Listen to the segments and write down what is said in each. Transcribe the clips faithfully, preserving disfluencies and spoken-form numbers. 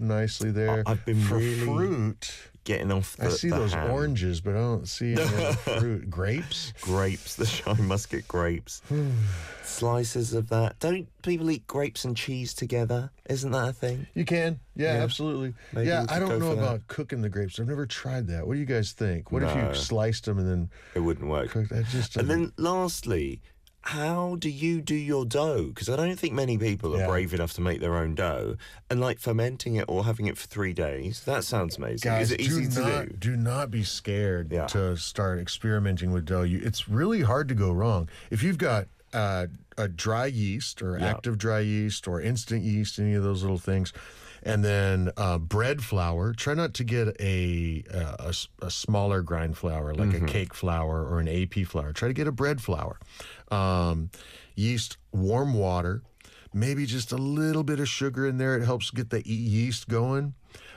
nicely there. I've been For really fruit, getting off the I see the those ham. oranges, but I don't see any other fruit. Grapes? Grapes, the shy musket grapes. Slices of that. Don't people eat grapes and cheese together? Isn't that a thing? You can. Yeah, Yeah. absolutely. Maybe yeah, we could I don't go know for that. about cooking the grapes. I've never tried that. What do you guys think? What if No. you sliced them and then It wouldn't work. cooked? That just And doesn't- then lastly, how do you do your dough? Because I don't think many people are Yeah. brave enough to make their own dough. And like fermenting it or having it for three days, that sounds amazing. Guys, Is it easy do to not, do? do not be scared Yeah. to start experimenting with dough. You, it's really hard to go wrong. If you've got uh, a dry yeast or Yeah. active dry yeast or instant yeast, any of those little things, and then uh, bread flour, try not to get a, uh, a, s- a smaller grind flour like Mm-hmm. a cake flour or an A P flour. Try to get a bread flour. Um, yeast, warm water, maybe just a little bit of sugar in there. It helps get the e- yeast going.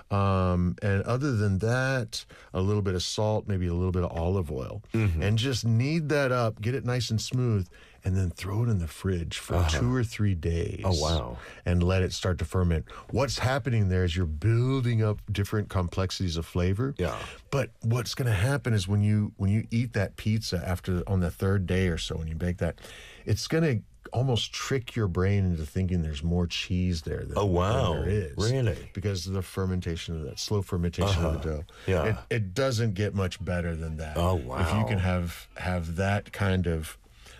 Um, and other than that, a little bit of salt, maybe a little bit of olive oil, Mm-hmm. and just knead that up, get it nice and smooth, and then throw it in the fridge for two or three days. Oh, wow. And let it start to ferment. What's happening there is you're building up different complexities of flavor. Yeah. But what's going to happen is when you when you eat that pizza after on the third day or so, when you bake that, it's going to almost trick your brain into thinking there's more cheese there than, Oh, wow. than there is. Really? Because of the fermentation of that, slow fermentation of the dough. Yeah. It, it doesn't get much better than that. Oh, If you wow. can have have that kind of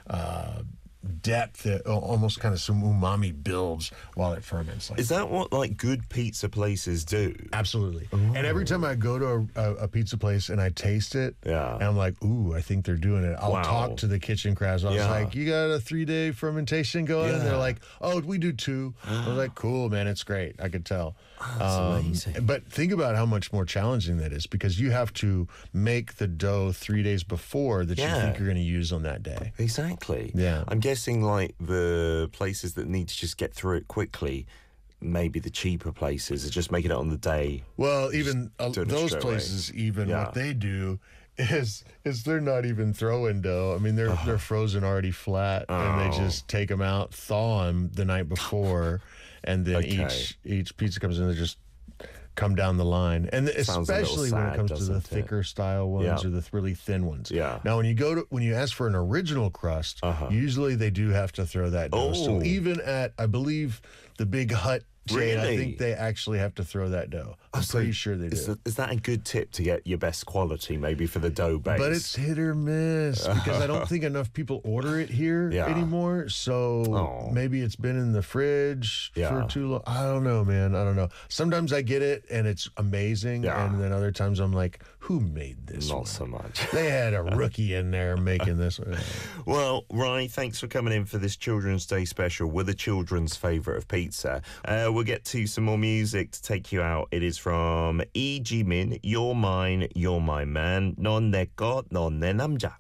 uh, depth, that al- almost kind of some umami builds while it ferments. Like Is that what like good pizza places do? Absolutely. And every time I go to a, a, a pizza place and I taste it, Yeah. and I'm like, ooh, I think they're doing it. I'll Wow. talk to the kitchen crowds. I was Yeah. like, you got a three-day fermentation going? And they're Yeah. like, oh, we do two. I was like, cool, man, it's great. I could tell. That's Um, amazing. But think about how much more challenging that is, because you have to make the dough three days before that you Yeah. think you're going to use on that day. Exactly. Yeah. I'm guessing like the places that need to just get through it quickly, maybe the cheaper places are just making it on the day. Well, even uh, doing it those straight away. places, even Yeah. what they do is is they're not even throwing dough. I mean, they're they're frozen already flat, and they Oh. just take them out, thaw them the night before, and then Okay. each each pizza comes in. They just come down the line, and Sounds a little especially when it sad, comes to the doesn't it? thicker style ones Yeah. or the th- really thin ones. Yeah. Now, when you go to when you ask for an original crust, Uh-huh. usually they do have to throw that dough. So Oh. even at, I believe, the Big Hut chain, I Really? think they actually have to throw that dough. I'm So pretty sure they do. Is, that- is that a good tip to get your best quality, maybe for the dough base? But it's hit or miss because I don't think enough people order it here Yeah. anymore. So Oh. maybe it's been in the fridge Yeah. for too long. I don't know, man. I don't know. Sometimes I get it and it's amazing. Yeah. And then other times I'm like, who made this not one? so much. They had a rookie in there making this one. Well, Rai, thanks for coming in for this Children's Day special. We're the children's favourite of pizza. Uh, we'll get to some more music to take you out. It is from Lee Jimin, You're Mine, You're My Man, 넌 내 것, 넌 내 남자.